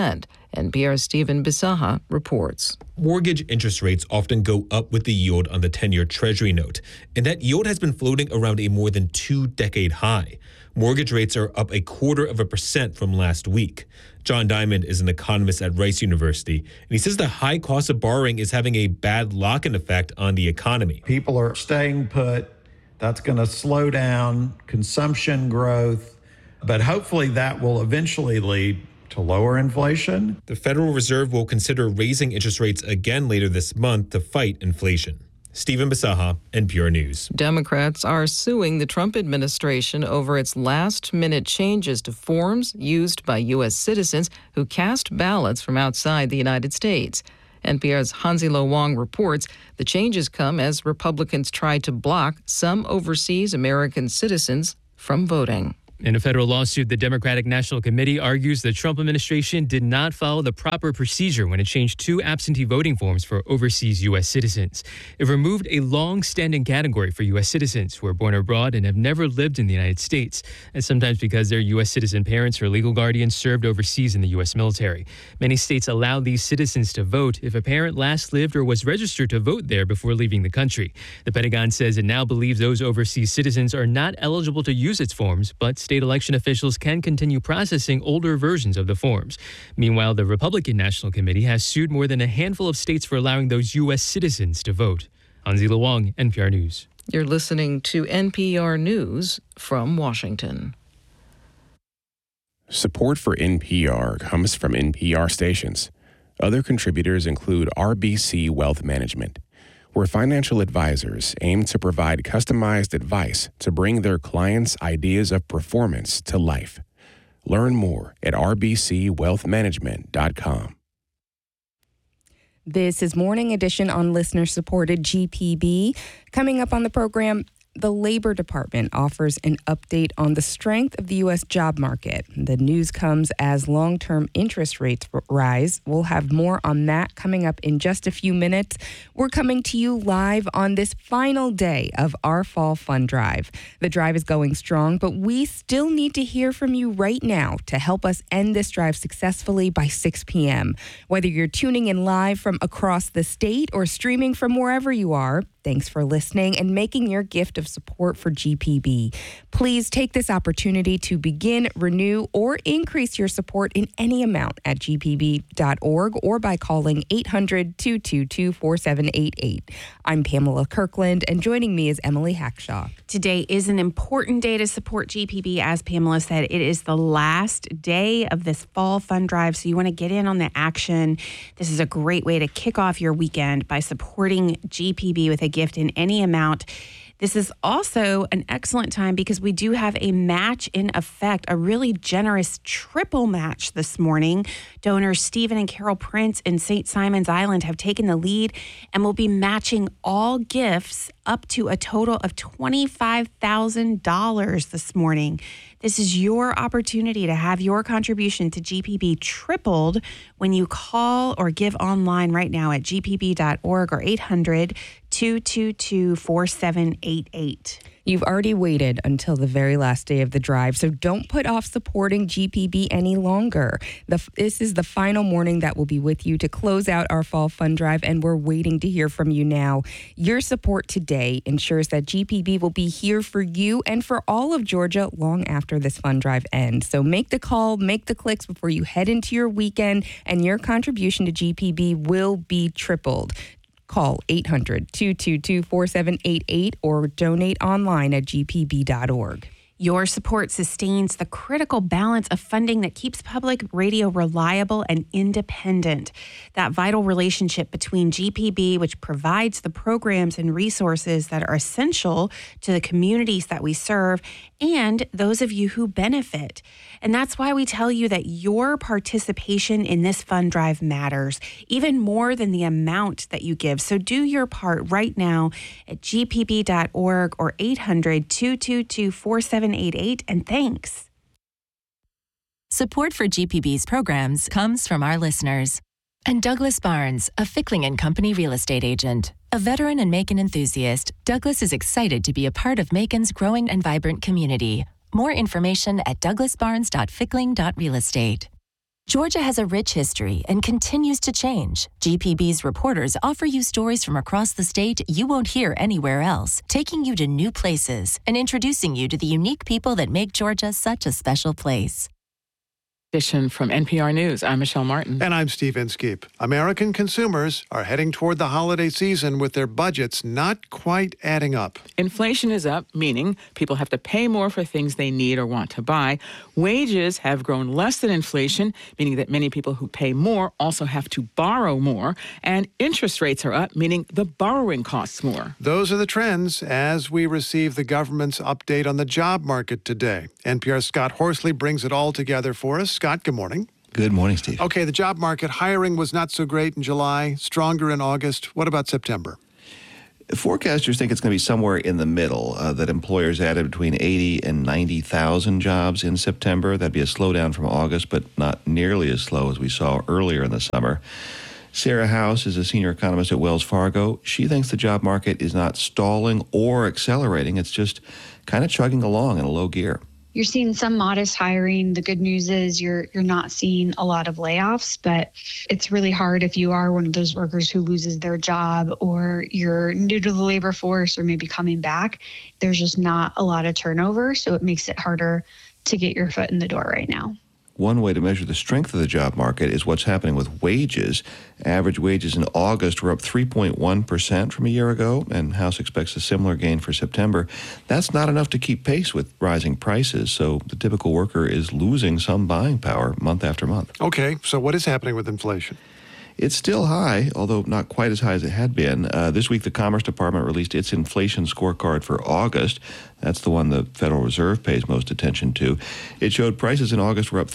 NPR's Stephen Bisaha reports. Mortgage interest rates often go up with the yield on the 10-year Treasury note, and that yield has been floating around a more than 2-decade high. Mortgage rates are up 0.25% from last week. John Diamond is an economist at Rice University, and he says the high cost of borrowing is having a bad lock-in effect on the economy. People are staying put. That's going to slow down consumption growth, but hopefully that will eventually lead to lower inflation. The Federal Reserve will consider raising interest rates again later this month to fight inflation. Stephen Bisaha, NPR News. Democrats are suing the Trump administration over its last-minute changes to forms used by U.S. citizens who cast ballots from outside the United States. NPR's Hanzilo Wong reports the changes come as Republicans try to block some overseas American citizens from voting. In a federal lawsuit, the Democratic National Committee argues the Trump administration did not follow the proper procedure when it changed 2 absentee voting forms for overseas U.S. citizens. It removed a long-standing category for U.S. citizens who are born abroad and have never lived in the United States, and sometimes because their U.S. citizen parents or legal guardians served overseas in the U.S. military. Many states allow these citizens to vote if a parent last lived or was registered to vote there before leaving the country. The Pentagon says it now believes those overseas citizens are not eligible to use its forms, but state election officials can continue processing older versions of the forms. Meanwhile, the Republican National Committee has sued more than a handful of states for allowing those U.S. citizens to vote. Hanzilo Wong, NPR News. You're listening to NPR News from Washington. Support for NPR comes from NPR stations. Other contributors include RBC Wealth Management, where financial advisors aim to provide customized advice to bring their clients' ideas of performance to life. Learn more at rbcwealthmanagement.com. This is Morning Edition on listener-supported GPB. Coming up on the program, the Labor Department offers an update on the strength of the U.S. job market. The news comes as long-term interest rates rise. We'll have more on that coming up in just a few minutes. We're coming to you live on this final day of our Fall Fund Drive. The drive is going strong, but we still need to hear from you right now to help us end this drive successfully by 6 p.m. Whether you're tuning in live from across the state or streaming from wherever you are, thanks for listening and making your gift of support for GPB. Please take this opportunity to begin, renew, or increase your support in any amount at gpb.org or by calling 800-222-4788. I'm Pamela Kirkland, and joining me is Emily Hackshaw. Today is an important day to support GPB. As Pamela said, it is the last day of this Fall Fund Drive, so you want to get in on the action. This is a great way to kick off your weekend by supporting GPB with a gift in any amount. This is also an excellent time because we do have a match in effect, a really generous triple match this morning. Donors Stephen and Carol Prince in St. Simons Island have taken the lead and will be matching all gifts up to a total of $25,000 this morning. This is your opportunity to have your contribution to GPB tripled when you call or give online right now at gpb.org or 800-222-4788. You've already waited until the very last day of the drive, so don't put off supporting GPB any longer. This is the final morning that will be with you to close out our Fall Fund Drive, and we're waiting to hear from you now. Your support today ensures that GPB will be here for you and for all of Georgia long after this fund drive ends. So make the call, make the clicks before you head into your weekend, and your contribution to GPB will be tripled. Call 800-222-4788 or donate online at gpb.org. Your support sustains the critical balance of funding that keeps public radio reliable and independent. That vital relationship between GPB, which provides the programs and resources that are essential to the communities that we serve, and those of you who benefit. And that's why we tell you that your participation in this fund drive matters, even more than the amount that you give. So do your part right now at gpb.org or 800-222-4788, and thanks. Support for GPB's programs comes from our listeners. And Douglas Barnes, a Fickling & Company real estate agent. A veteran and Macon enthusiast, Douglas is excited to be a part of Macon's growing and vibrant community. More information at douglasbarnes.fickling.realestate. Georgia has a rich history and continues to change. GPB's reporters offer you stories from across the state you won't hear anywhere else, taking you to new places and introducing you to the unique people that make Georgia such a special place. Edition from NPR News. I'm Michelle Martin. And I'm Steve Inskeep. American consumers are heading toward the holiday season with their budgets not quite adding up. Inflation is up, meaning people have to pay more for things they need or want to buy. Wages have grown less than inflation, meaning that many people who pay more also have to borrow more. And interest rates are up, meaning the borrowing costs more. Those are the trends as we receive the government's update on the job market today. NPR's Scott Horsley brings it all together for us. Scott, good morning. Good morning, Steve. Okay, the job market hiring was not so great in July, stronger in August. What about September? Forecasters think it's going to be somewhere in the middle, that employers added between 80 and 90,000 jobs in September. That'd be a slowdown from August, but not nearly as slow as we saw earlier in the summer. Sarah House is a senior economist at Wells Fargo. She thinks the job market is not stalling or accelerating. It's just kind of chugging along in a low gear. You're seeing some modest hiring. The good news is you're not seeing a lot of layoffs, but it's really hard if you are one of those workers who loses their job or you're new to the labor force or maybe coming back. There's just not a lot of turnover, so it makes it harder to get your foot in the door right now. One way to measure the strength of the job market is what's happening with wages. Average wages in August were up 3.1% from a year ago, and House expects a similar gain for September. That's not enough to keep pace with rising prices, so the typical worker is losing some buying power month after month. Okay, so what is happening with inflation? It's still high, although not quite as high as it had been. This week, the Commerce Department released its inflation scorecard for August. That's the one the Federal Reserve pays most attention to. It showed prices in August were up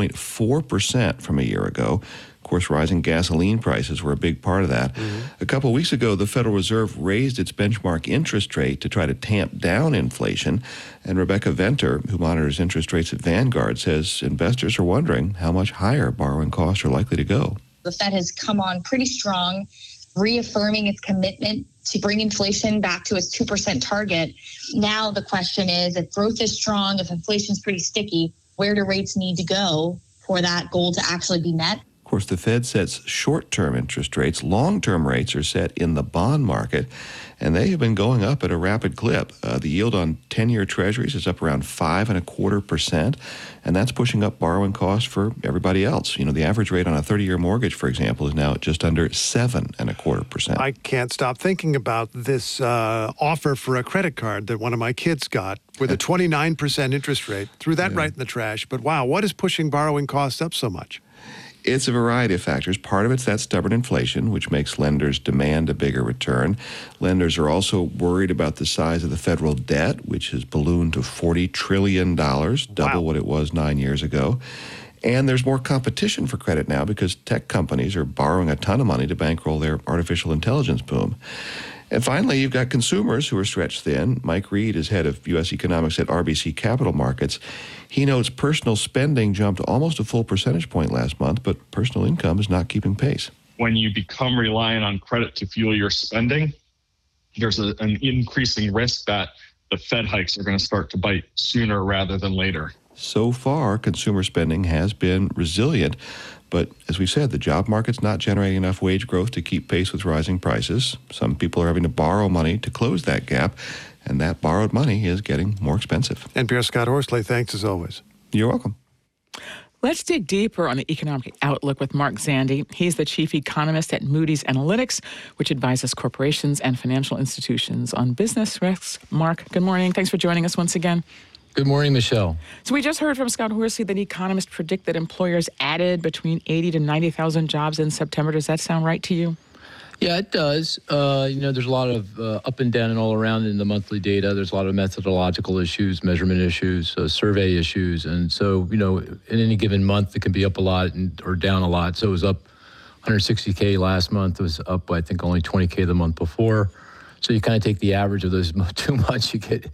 3.4% from a year ago. Of course, rising gasoline prices were a big part of that. A couple of weeks ago, the Federal Reserve raised its benchmark interest rate to try to tamp down inflation. And Rebecca Venter, who monitors interest rates at Vanguard, says investors are wondering how much higher borrowing costs are likely to go. The Fed has come on pretty strong, reaffirming its commitment to bring inflation back to its 2% target. Now the question is, if growth is strong, if inflation is pretty sticky, where do rates need to go for that goal to actually be met? Of course, the Fed sets short-term interest rates. Long-term rates are set in the bond market, and they have been going up at a rapid clip. The yield on 10-year treasuries is up around 5.25%, and that's pushing up borrowing costs for everybody else. You know, the average rate on a 30-year mortgage, for example, is now at just under 7.25%. I can't stop thinking about this offer for a credit card that one of my kids got with a 29% interest rate. Threw that right in the trash. But wow, what is pushing borrowing costs up so much? It's a variety of factors. Part of it's that stubborn inflation, which makes lenders demand a bigger return. Lenders are also worried about the size of the federal debt, which has ballooned to $40 trillion, double what it was 9 years ago. And there's more competition for credit now because tech companies are borrowing a ton of money to bankroll their artificial intelligence boom. And finally, you've got consumers who are stretched thin. Mike Reed is head of U.S. economics at RBC Capital Markets. He notes personal spending jumped almost a full percentage point last month, but personal income is not keeping pace. When you become reliant on credit to fuel your spending, there's an increasing risk that the Fed hikes are going to start to bite sooner rather than later. So far, consumer spending has been resilient. But as we said, the job market's not generating enough wage growth to keep pace with rising prices. Some people are having to borrow money to close that gap, and that borrowed money is getting more expensive. NPR Scott Horsley, thanks as always. You're welcome. Let's dig deeper on the economic outlook with Mark Zandi. He's the chief economist at Moody's Analytics, which advises corporations and financial institutions on business risks. Mark, good morning. Thanks for joining us once again. Good morning, Michelle. So we just heard from Scott Horsley that economists predict that employers added between 80 to 90,000 jobs in September. Does that sound right to you? Yeah, it does. There's a lot of up and down and all around in the monthly data. There's a lot of methodological issues, measurement issues, survey issues. And so, in any given month, it can be up a lot or down a lot. So it was up 160K last month. It was up, I think, only 20K the month before. So you kind of take the average of those 2 months, you get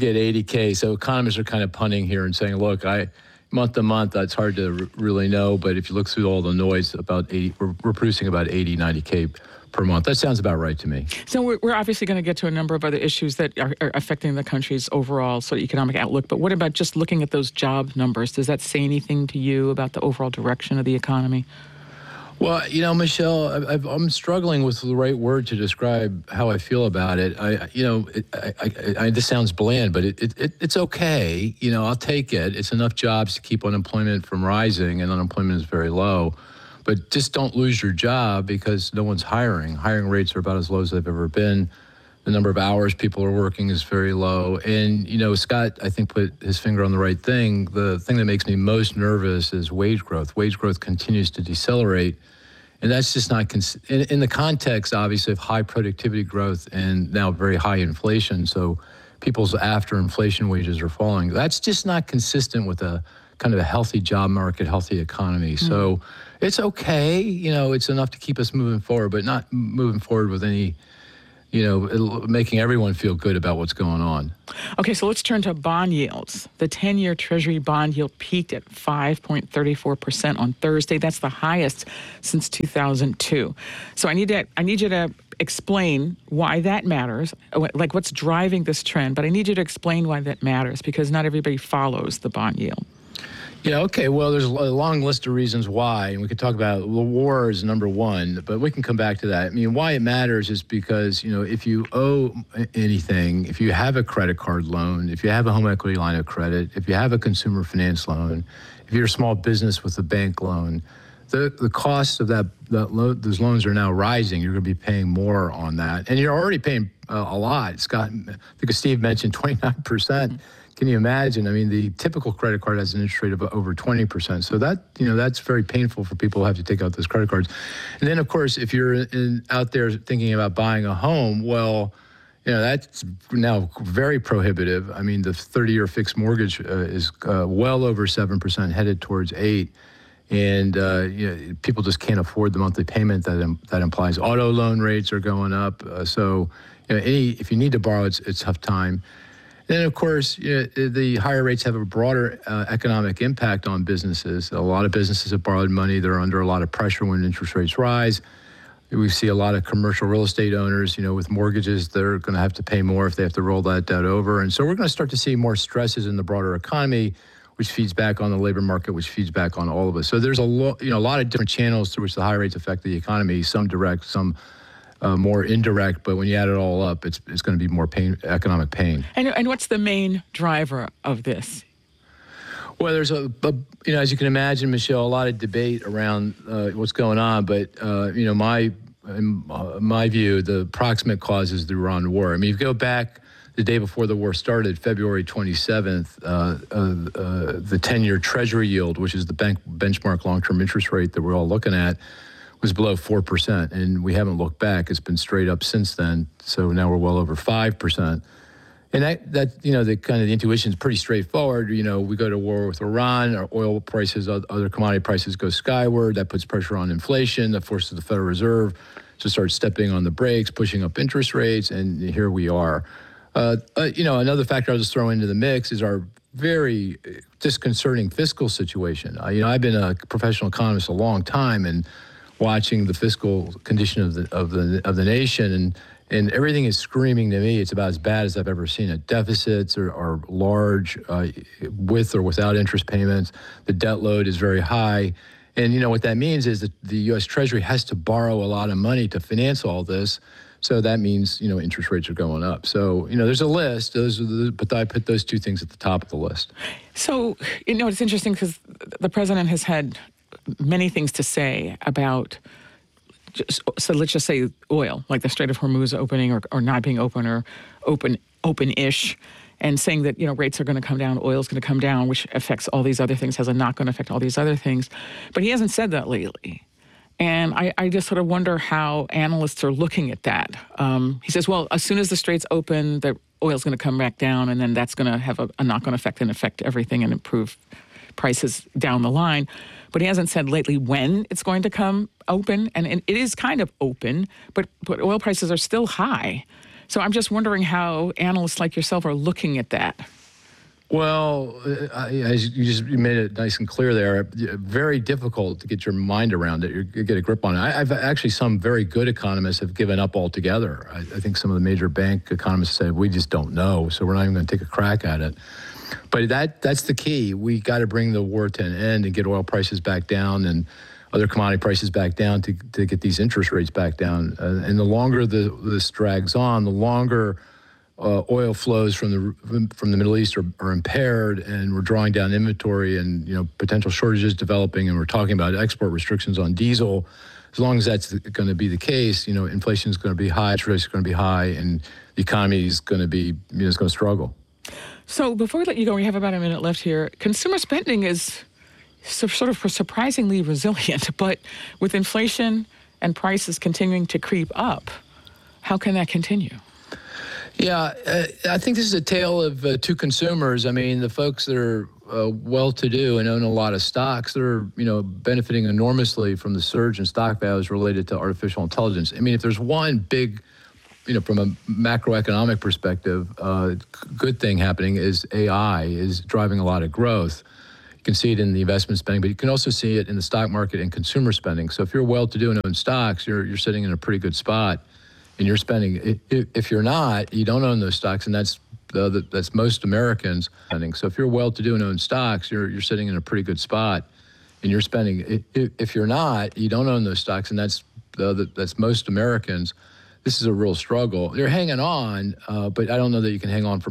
80K. So economists are kind of punting here and saying, look, month to month, that's hard to really know. But if you look through all the noise, we're producing about 80, 90K per month. That sounds about right to me. So we're obviously going to get to a number of other issues that are affecting the country's overall sort of economic outlook. But what about just looking at those job numbers? Does that say anything to you about the overall direction of the economy? Well, Michelle, I'm struggling with the right word to describe how I feel about it. This sounds bland, but it's okay. I'll take it. It's enough jobs to keep unemployment from rising, and unemployment is very low. But just don't lose your job because no one's hiring. Hiring rates are about as low as they've ever been. The number of hours people are working is very low. And, Scott, I think, put his finger on the right thing. The thing that makes me most nervous is wage growth. Wage growth continues to decelerate. And that's just not in the context, obviously, of high productivity growth and now very high inflation. So people's after inflation wages are falling. That's just not consistent with a kind of a healthy job market, healthy economy. So it's okay. It's enough to keep us moving forward, but not moving forward with any, making everyone feel good about what's going on. Okay, so let's turn to bond yields. The 10-year Treasury bond yield peaked at 5.34% on Thursday. That's the highest since 2002. So I need you to explain why that matters, like what's driving this trend. But I need you to explain why that matters because not everybody follows the bond yield. Yeah, okay. Well, there's a long list of reasons why, and we could talk about the war is number one, but we can come back to that. I mean, why it matters is because, if you owe anything, if you have a credit card loan, if you have a home equity line of credit, if you have a consumer finance loan, if you're a small business with a bank loan, the cost of those loans are now rising. You're going to be paying more on that. And you're already paying a lot. Scott, I think Steve mentioned 29%. Can you imagine? I mean, the typical credit card has an interest rate of over 20%. So that's very painful for people who have to take out those credit cards. And then, of course, if you're out there thinking about buying a home, well, that's now very prohibitive. I mean, the 30-year fixed mortgage is well over 7%, headed towards 8%. And people just can't afford the monthly payment that implies. Auto loan rates are going up. So if you need to borrow, it's a tough time. Then, of course, the higher rates have a broader economic impact on businesses. A lot of businesses have borrowed money. They're under a lot of pressure when interest rates rise. We see a lot of commercial real estate owners, with mortgages, they're going to have to pay more if they have to roll that debt over. And so we're going to start to see more stresses in the broader economy, which feeds back on the labor market, which feeds back on all of us. So there's a lot of different channels through which the high rates affect the economy, some direct, some more indirect, but when you add it all up, it's going to be more economic pain. And what's the main driver of this? Well, there's as you can imagine, Michelle, a lot of debate around what's going on. But in my view, the proximate cause is the Iran war. I mean, if you go back the day before the war started, February 27th, the 10-year Treasury yield, which is the benchmark long-term interest rate that we're all looking at, was below 4%, and we haven't looked back. It's been straight up since then. So now we're well over 5%. And that the kind of the intuition is pretty straightforward. We go to war with Iran, our oil prices, other commodity prices go skyward. That puts pressure on inflation. That forces the Federal Reserve to start stepping on the brakes, pushing up interest rates, and here we are. Another factor I'll just throw into the mix is our very disconcerting fiscal situation. I've been a professional economist a long time, and watching the fiscal condition of the nation, and everything is screaming to me. It's about as bad as I've ever seen it. Deficits are large, with or without interest payments. The debt load is very high, and what that means is that the U.S. Treasury has to borrow a lot of money to finance all this. So that means interest rates are going up. So there's a list. But I put those two things at the top of the list. So it's interesting because the president has had many things to say about, so let's just say oil, like the Strait of Hormuz opening or not being open or open-ish, and saying that, rates are going to come down, oil's going to come down, which affects all these other things, has a knock-on effect, all these other things. But he hasn't said that lately. And I just sort of wonder how analysts are looking at that. He says, well, as soon as the straits open, the oil's going to come back down, and then that's going to have a knock-on effect and affect everything and improve prices down the line. But he hasn't said lately when it's going to come open, and it is kind of open, but oil prices are still high. So I'm just wondering how analysts like yourself are looking at that. Well, as you made it nice and clear there, very difficult to get your mind around it, you get a grip on it. I've actually, some very good economists have given up altogether. I think some of the major bank economists said, we just don't know, so we're not even going to take a crack at it. But that's the key. We got to bring the war to an end and get oil prices back down and other commodity prices back down to get these interest rates back down. And the longer this drags on, the longer oil flows from the Middle East are impaired, and we're drawing down inventory, and potential shortages developing, and we're talking about export restrictions on diesel. As long as that's going to be the case, inflation is going to be high, interest rates are going to be high, and the economy is going to be is going to struggle. So before we let you go, we have about a minute left here. Consumer spending is sort of surprisingly resilient, but with inflation and prices continuing to creep up, how can that continue? Yeah, I think this is a tale of two consumers. I mean, the folks that are well-to-do and own a lot of stocks, they're benefiting enormously from the surge in stock values related to artificial intelligence. I mean, if there's one big, from a macroeconomic perspective, good thing happening is AI is driving a lot of growth. You can see it in the investment spending, but you can also see it in the stock market and consumer spending. So if you're well-to-do and own stocks, you're sitting in a pretty good spot. And you're spending. If you're not, you don't own those stocks, and that's most Americans spending. So if you're well-to-do and own stocks, you're sitting in a pretty good spot, and you're spending. If you're not, you don't own those stocks, and that's most Americans. This is a real struggle. They're hanging on, but I don't know that you can hang on for